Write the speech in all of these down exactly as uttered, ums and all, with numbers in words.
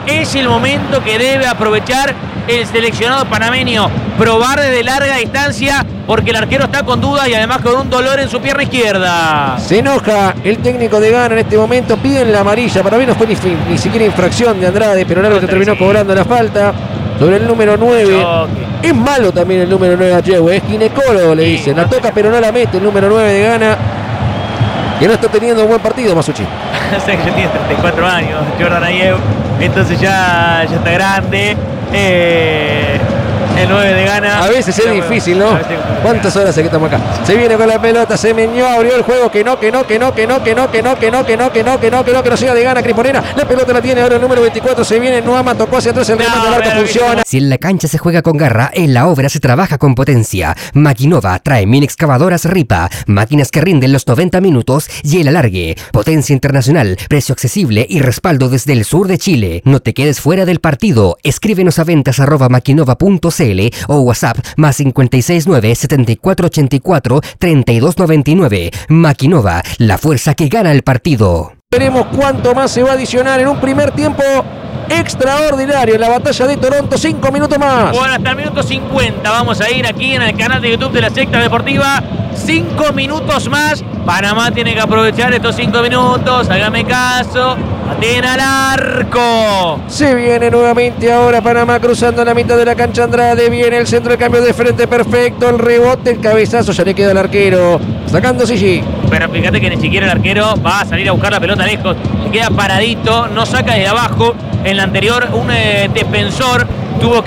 es el momento que debe aprovechar el seleccionado panameño, probar desde larga distancia, porque el arquero está con dudas y además con un dolor en su pierna izquierda. Se enoja el técnico de Ghana en este momento, piden la amarilla. Para mí no fue ni, ni siquiera infracción de Andrade, pero el árbitro terminó cobrando la falta sobre el número nueve. Es malo también el número nueve a Ayew, es ginecólogo, le dicen. La toca pero no la mete el número nueve de Ghana, que no está teniendo un buen partido, Masucci. Sé que tiene treinta y cuatro años, Jordan Ayew, entonces ya, ya está grande. Eh, el nueve de Ghana. A veces es difícil, ¿no? ¿Cuántas horas hace que estamos acá? Se viene con la pelota, se meñó, abrió el juego, que no, que no, que no, que no, que no, que no, que no, que no, que no, que no, que no, que no sea de Ghana, Crisponera. La pelota la tiene ahora el número veinticuatro, se viene Nuama, tocó hacia atrás, el remate del arco funciona. Si en la cancha se juega con garra, en la obra se trabaja con potencia. Maquinova trae mini excavadoras Ripa, máquinas que rinden los noventa minutos y el alargue. Potencia internacional, precio accesible y respaldo desde el sur de Chile. No te quedes fuera del partido. Escríbenos a ventas arroba maquinova punto cl o WhatsApp más cinco seis nueve, setenta y cuatro ochenta y cuatro, treinta y dos noventa y nueve. Maquinova, la fuerza que gana el partido. Veremos cuánto más se va a adicionar en un primer tiempo extraordinario en la batalla de Toronto. Cinco minutos más. Bueno, hasta el minuto cincuenta vamos a ir aquí en el canal de YouTube de la Secta Deportiva. Cinco minutos más. Panamá tiene que aprovechar estos cinco minutos. Hágame caso. Aten al arco. Se viene nuevamente ahora Panamá cruzando la mitad de la cancha. Andrade viene el centro de cambio de frente perfecto. El rebote, el cabezazo, ya le queda al arquero. Sacando Sigi. Pero fíjate que ni siquiera el arquero va a salir a buscar la pelota lejos. Se queda paradito, no saca desde abajo. En la anterior un eh, defensor tuvo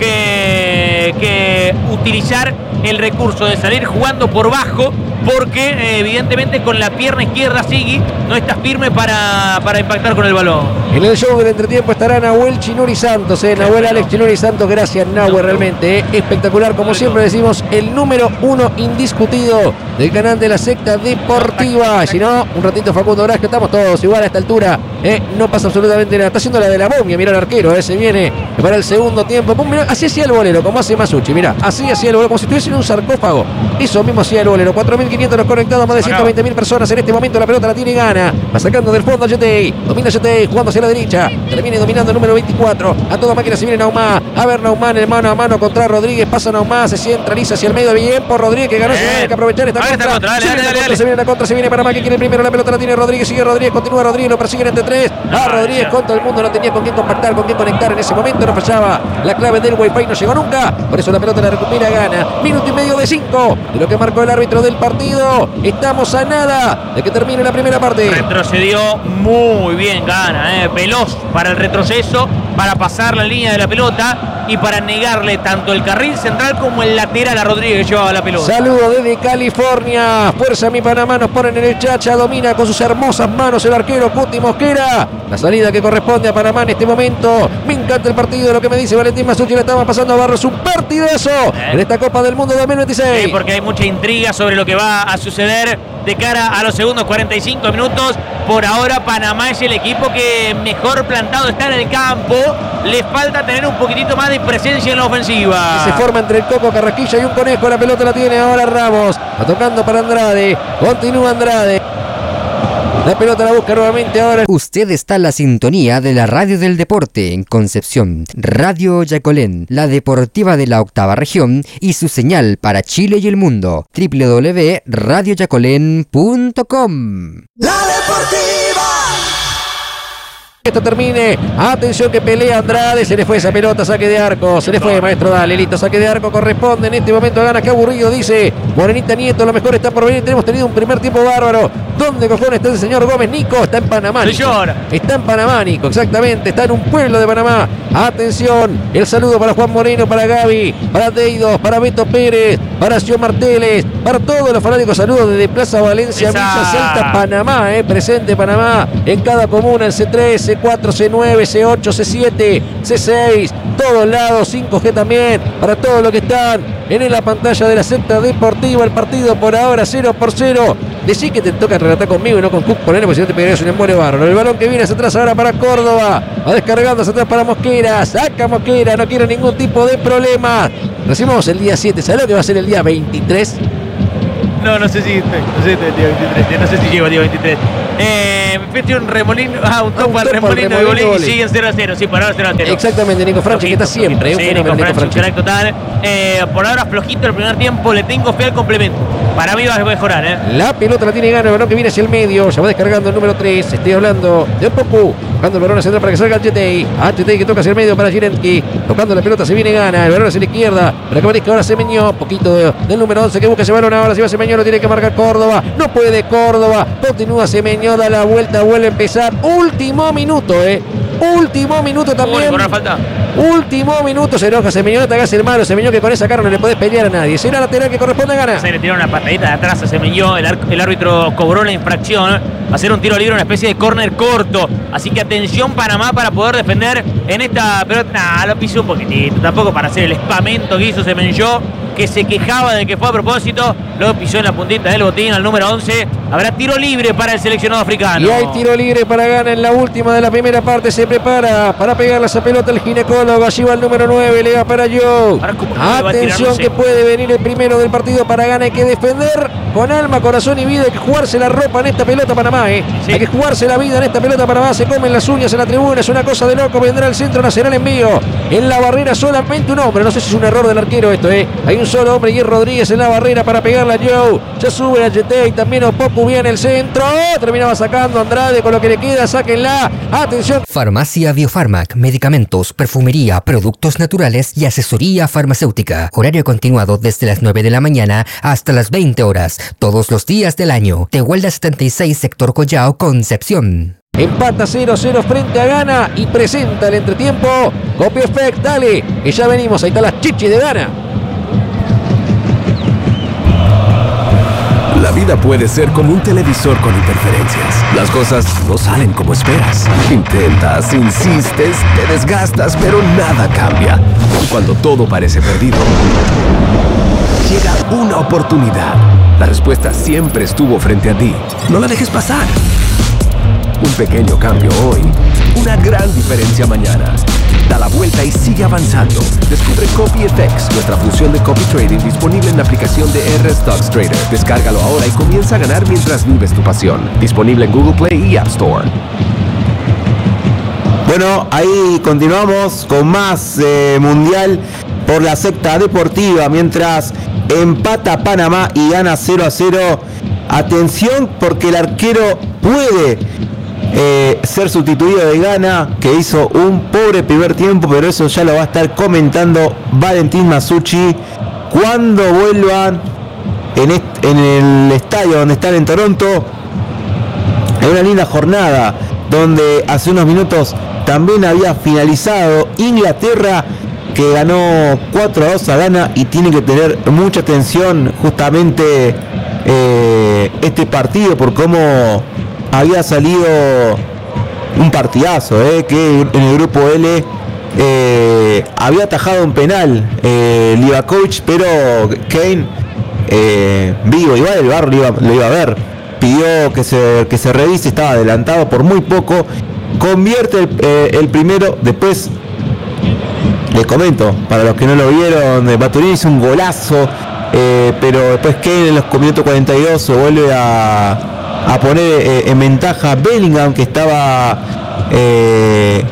que, que utilizar el recurso de salir jugando por bajo, porque eh, evidentemente con la pierna izquierda Sigui no está firme para, para impactar con el balón. En el show del entretiempo estará Nahuel Chinuri Santos, eh, Nahuel Alex Chinuri Santos, gracias Nahuel, realmente eh, espectacular, como siempre decimos, el número uno indiscutido del canal de la Secta Deportiva. Si no, un ratito Facundo Horacio, estamos todos igual a esta altura, eh, no pasa absolutamente nada, está haciendo la de la momia, mira el arquero, eh, se viene para el segundo tiempo. Pum, mirá, así hacía el bolero, como hace Masucci, mira, así hacía el bolero, como si estuviese en un sarcófago, eso mismo hacía el bolero. Cuatro mil quinientos los conectados, más de ciento veinte mil personas en este momento. La pelota la tiene Ghana, va sacando del fondo a Yotei, domina Yotei, jugando hacia la derecha, termina dominando el número veinticuatro, a toda máquina se viene Naumá, a ver Naumá en mano a mano contra Rodríguez, pasa Naumá, se centraliza hacia el medio, bien por Rodríguez que ganó, se tiene que aprovechar esta contra, contra, dale, se, viene dale, contra se viene la contra, se viene Panamá que quiere primero, la pelota la tiene Rodríguez, sigue Rodríguez, continúa Rodríguez, lo persiguen entre tres, a Rodríguez con todo el mundo, no tenía con quién compactar, con quién conectar en ese momento, no fallaba la clave del Wi-Fi, no llegó nunca, por eso la pelota la recupera Ghana, minuto y medio de cinco de lo que marcó el árbitro del partido. Estamos a nada de que termine la primera parte. Retrocedió muy bien Ghana, eh, veloz para el retroceso, para pasar la línea de la pelota y para negarle tanto el carril central como el lateral a Rodríguez que llevaba la pelota. Saludo desde California. Fuerza mi Panamá, nos ponen en el chacha. Domina con sus hermosas manos el arquero Cuti Mosquera. La salida que corresponde a Panamá en este momento. Me encanta el partido, lo que me dice Valentín Masucci. Le estamos pasando a Barros un partidazo eh. en esta Copa del Mundo dos mil veintiséis. Sí, porque hay mucha intriga sobre lo que va a suceder de cara a los segundos cuarenta y cinco minutos. Por ahora Panamá es el equipo que mejor plantado está en el campo. Le falta tener un poquitito más de presencia en la ofensiva. Y se forma entre el Coco Carrasquilla y un Conejo. La pelota la tiene ahora Ramos. Va tocando para Andrade. Continúa Andrade. La pelota la busca nuevamente ahora. Usted está en la sintonía de la Radio del Deporte en Concepción. Radio Yacolén, la deportiva de la octava región y su señal para Chile y el mundo. doble u doble u doble u punto radio yacolén punto com. La deportiva. Esto termine, atención que pelea Andrade, se le fue esa pelota, saque de arco, se le fue maestro, dale, listo, saque de arco, corresponde en este momento, Gana, qué aburrido, dice Morenita Nieto, lo mejor está por venir, tenemos tenido un primer tiempo bárbaro. ¿Dónde cojones está el señor Gómez? Nico, está en Panamá, Nico. Está en Panamá, Nico, exactamente, está en un pueblo de Panamá. Atención, el saludo para Juan Moreno, para Gaby, para Deidos, para Beto Pérez, para Sion Marteles, para todos los fanáticos, saludos desde Plaza Valencia, Esa. Villa Salta, Panamá, eh, presente Panamá, en cada comuna, en C tres, C cuatro, C nueve, C ocho, C siete, C seis, todos lados, cinco G también, para todos los que están en la pantalla de la Secta Deportiva, el partido por ahora cero por cero. Decí que te toca relatar conmigo y no con Cook, ponele, porque si no te pegarías un embole bárbaro. El balón que viene hacia atrás ahora para Córdoba, va descargando hacia atrás para Mosquera, saca Mosquera, no quiere ningún tipo de problema. Recibimos el día siete, ¿sabes lo que va a ser el día veintitrés? No, no sé si, no sé, el día veintitrés, no sé si llego el día veintitrés. Eh, Feste un remolino, ah, un topo al remolino de Bolín y siguen cero a cero. Sí, por ahora cero a cero. Exactamente, Nico Franchi, que está siempre. Sí, Nico Franchi, crack total. Eh, por ahora flojito el primer tiempo, le tengo fe al complemento. Para mí va a mejorar, ¿eh? La pelota la tiene Gana, el balón que viene hacia el medio. Se va descargando el número tres. Estoy hablando de Opoku. Tocando el balón a central para que salga el Jetei. Jetei que toca hacia el medio para Jirenki. Tocando la pelota se viene Gana. El balón hacia la izquierda. Para que aparezca ahora Semeño. Poquito de, del número once que busca ese balón. Ahora si va Semeño lo tiene que marcar Córdoba. No puede Córdoba. Continúa Semeño. Da la vuelta. Vuelve a empezar. Último minuto, eh. Último minuto también. Por falta. Último minuto. Se enoja Semeño. No te hagas el malo. Semeño que con esa cara no le podés pelear a nadie. Será lateral que corresponde a Gana. Se le tiraron una patadita de atrás a Semeño. El, el árbitro cobró la infracción. Va a ser un tiro libre, una especie de córner corto. Así que atención Panamá para poder defender en esta pelota. Nah, lo pisó un poquitito. Tampoco para hacer el espamento que hizo Semeño, que se quejaba de que fue a propósito. Lo pisó en la puntita del botín al número once. Habrá tiro libre para el seleccionado africano. Y hay tiro libre para Gana en la última de la primera parte. Se prepara para pegarle esa pelota el ginecólogo. Allí va el número nueve. Le va para Joe. Atención que puede venir el primero del partido para Gana. Hay que defender con alma, corazón y vida. Hay que jugarse la ropa en esta pelota Panamá. ¿eh? Sí. Hay que jugarse la vida en esta pelota Panamá. Se comen las uñas en la tribuna. Es una cosa de loco. Vendrá el Centro Nacional envío. En la barrera solamente un hombre. No sé si es un error del arquero esto. ¿eh? Hay un solo hombre y es Rodríguez en la barrera para pegarle a Joe. Ya sube a Jetei. También Opoku viene el centro. Terminaba sacando Andrade con lo que le queda. Sáquenla. Atención. Farmacia Biofarmac. Medicamentos, perfumería, productos naturales y asesoría farmacéutica. Horario continuado desde las nueve de la mañana hasta las veinte horas. Todos los días del año. Tehuelda setenta y seis, Sector Collao, Concepción. Empata cero a cero frente a Gana y presenta el entretiempo. Copy Effect, dale. Que ya venimos. Ahí está la chichi de Gana. La vida puede ser como un televisor con interferencias. Las cosas no salen como esperas. Intentas, insistes, te desgastas, pero nada cambia. Cuando todo parece perdido, llega una oportunidad. La respuesta siempre estuvo frente a ti. No la dejes pasar. Un pequeño cambio hoy, una gran diferencia mañana. Da la vuelta y sigue avanzando. Descubre CopyFX, nuestra función de copy trading disponible en la aplicación de R Stocks Trader. Descárgalo ahora y comienza a ganar mientras vives tu pasión. Disponible en Google Play y App Store. Bueno, ahí continuamos con más eh, Mundial por la secta deportiva, mientras empata Panamá y gana cero a cero. Atención porque el arquero puede Eh, ser sustituido de Gana, que hizo un pobre primer tiempo, pero eso ya lo va a estar comentando Valentín Masucci cuando vuelvan en, est- en el estadio donde están en Toronto. En una linda jornada donde hace unos minutos también había finalizado Inglaterra, que ganó cuatro a dos a Ghana, y tiene que tener mucha atención justamente eh, este partido por cómo había salido un partidazo, eh, que en el grupo L eh, había atajado un penal eh, Livakovic, pero Kane eh, vivo, igual el bar lo iba, lo iba a ver, pidió que se, que se revise, estaba adelantado por muy poco, convierte el, eh, el primero. Después les comento, para los que no lo vieron, Maturini hizo un golazo, eh, pero después Kane en los minutos cuarenta y dos se vuelve a a poner eh, en ventaja Bellingham, que estaba eh,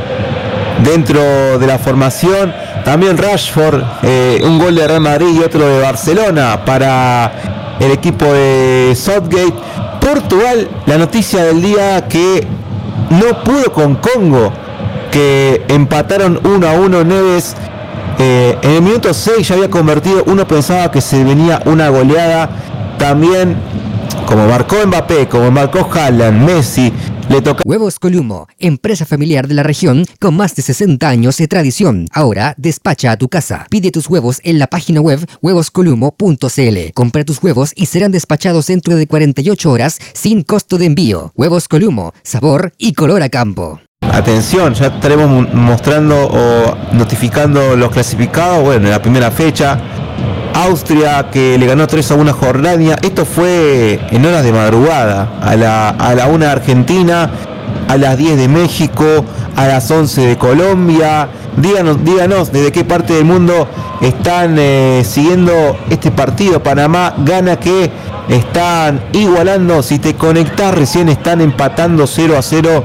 dentro de la formación. También Rashford, eh, un gol de Real Madrid y otro de Barcelona para el equipo de Southgate. Portugal, la noticia del día, que no pudo con Congo, que empataron uno a uno. Neves eh, en el minuto seis ya había convertido. Uno pensaba que se venía una goleada. También, como marcó Mbappé, como marcó Haaland, Messi, le toca... Huevos Columo, empresa familiar de la región con más de sesenta años de tradición. Ahora despacha a tu casa. Pide tus huevos en la página web huevos columo punto c l. Compra tus huevos y serán despachados dentro de cuarenta y ocho horas sin costo de envío. Huevos Columo, sabor y color a campo. Atención, ya estaremos mostrando o notificando los clasificados. Bueno, en la primera fecha, Austria, que le ganó tres a uno a Jordania. Esto fue en horas de madrugada. A la, a la una de Argentina, a las diez de México, a las once de Colombia. Díganos, díganos desde qué parte del mundo están eh, siguiendo este partido. Panamá gana, que están igualando. Si te conectás recién, están empatando cero a cero.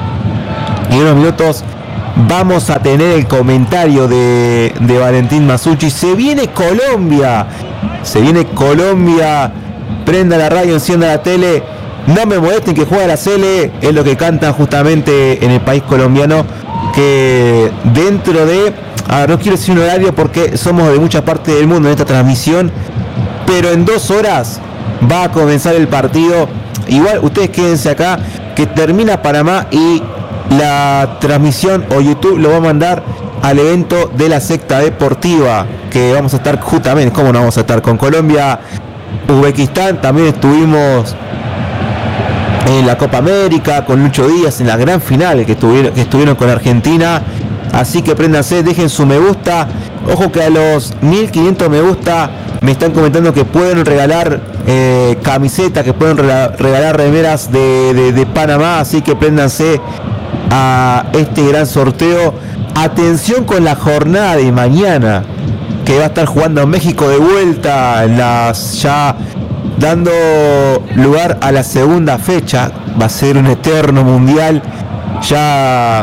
Y en unos minutos vamos a tener el comentario de, de Valentín Masucci. Se viene Colombia. Se viene Colombia. Prenda la radio, encienda la tele. No me molesten que juega la Cele. Es lo que cantan justamente en el país colombiano. Que dentro de... A ver, no quiero decir un horario porque somos de mucha parte del mundo en esta transmisión. Pero en dos horas va a comenzar el partido. Igual ustedes quédense acá, que termina Panamá y la transmisión o YouTube lo va a mandar al evento de la secta deportiva, que vamos a estar justamente, ¿cómo no vamos a estar? Con Colombia, Uzbekistán. También estuvimos en la Copa América con Lucho Díaz en la gran final que estuvieron, que estuvieron con Argentina. Así que préndanse, dejen su me gusta. Ojo que a los mil quinientos me gusta me están comentando que pueden regalar eh, camisetas, que pueden regalar remeras de, de, de Panamá. Así que préndanse a este gran sorteo. Atención con la jornada de mañana, que va a estar jugando México de vuelta en las, ya dando lugar a la segunda fecha. Va a ser un eterno mundial ya,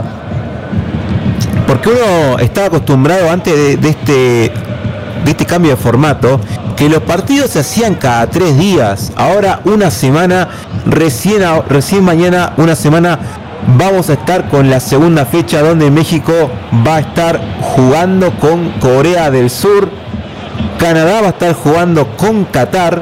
porque uno estaba acostumbrado antes de, de este de este cambio de formato, que los partidos se hacían cada tres días. Ahora una semana, recién, recién mañana, una semana, vamos a estar con la segunda fecha, donde México va a estar jugando con Corea del Sur, Canadá va a estar jugando con Qatar,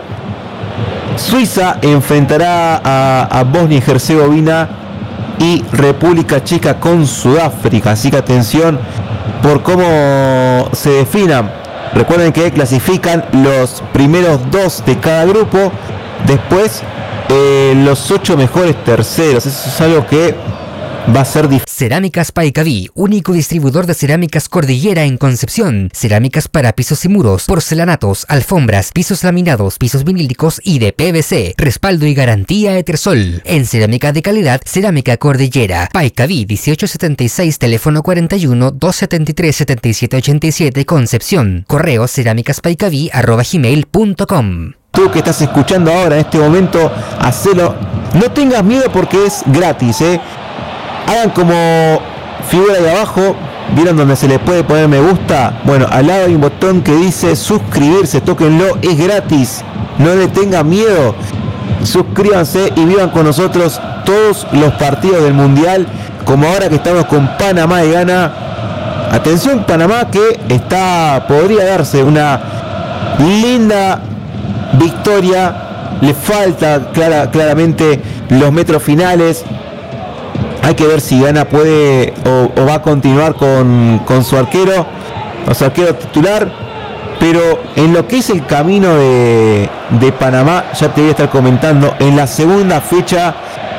Suiza enfrentará a, a Bosnia y Herzegovina y República Checa con Sudáfrica. Así que atención por cómo se definan. Recuerden que clasifican los primeros dos de cada grupo, después eh, los ocho mejores terceros. Eso es algo que va a ser difícil. Cerámicas Paicaví, único distribuidor de cerámicas Cordillera en Concepción. Cerámicas para pisos y muros, porcelanatos, alfombras, pisos laminados, pisos vinílicos y de P V C. Respaldo y garantía Etersol. En cerámica de calidad, Cerámica Cordillera. Paicaví dieciocho setenta y seis, teléfono cuarenta y uno, doscientos setenta y tres, setenta y siete ochenta y siete, Concepción. Correo cerámicaspaicaví arroba gmail punto com. Tú que estás escuchando ahora en este momento, hacelo. No tengas miedo porque es gratis, eh. Hagan como figura de abajo, ¿vieron donde se le puede poner me gusta? Bueno, al lado hay un botón que dice suscribirse, tóquenlo, es gratis, no le tengan miedo. Suscríbanse y vivan con nosotros todos los partidos del Mundial, como ahora que estamos con Panamá y Ghana. Atención Panamá, que está, podría darse una linda victoria, le falta clara, claramente los metros finales. Hay que ver si Ghana puede o, o va a continuar con, con su arquero, o su arquero titular. Pero en lo que es el camino de, de Panamá, ya te voy a estar comentando. En la segunda fecha,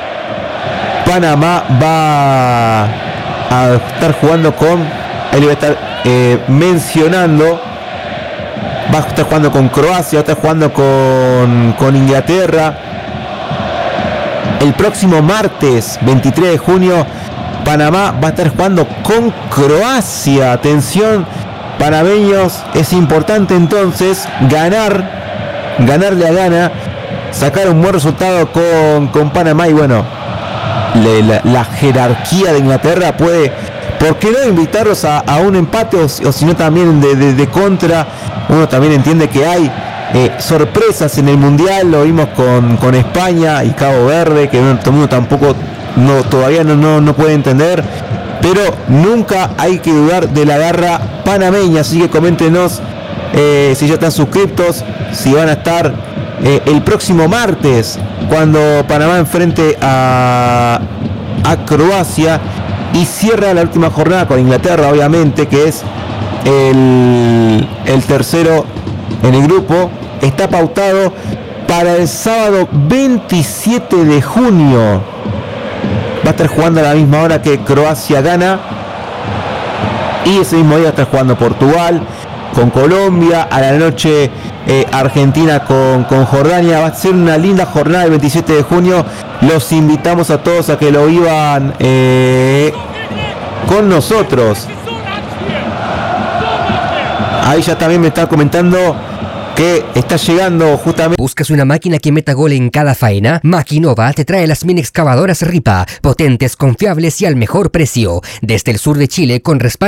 Panamá va a estar jugando con, ahí le voy a estar eh, mencionando, va a estar jugando con Croacia, va a estar jugando con, con Inglaterra. El próximo martes veintitrés de junio, Panamá va a estar jugando con Croacia. Atención, panameños, es importante entonces ganar, ganarle a Ghana, sacar un buen resultado con, con Panamá. Y bueno, le, la, la jerarquía de Inglaterra puede, ¿por qué no invitarlos a, a un empate o, o si no también de, de, de contra? Uno también entiende que hay Eh, sorpresas en el Mundial, lo vimos con, con España y Cabo Verde, que no, todo el mundo tampoco no, todavía no, no, no puede entender, pero nunca hay que dudar de la garra panameña. Así que coméntenos eh, si ya están suscriptos, si van a estar eh, el próximo martes cuando Panamá enfrente a, a Croacia y cierra la última jornada con Inglaterra, obviamente, que es el, el tercero en el grupo. Está pautado para el sábado veintisiete de junio. Va a estar jugando a la misma hora que Croacia Ghana. Y ese mismo día va a estar jugando Portugal con Colombia. A la noche eh, Argentina con, con Jordania. Va a ser una linda jornada el veintisiete de junio. Los invitamos a todos a que lo vivan eh, con nosotros. Ahí ya también me está comentando que está llegando justamente. ¿Buscas una máquina que meta gol en cada faena? Maquinova te trae las mini excavadoras Ripa, potentes, confiables y al mejor precio. Desde el sur de Chile con respaldo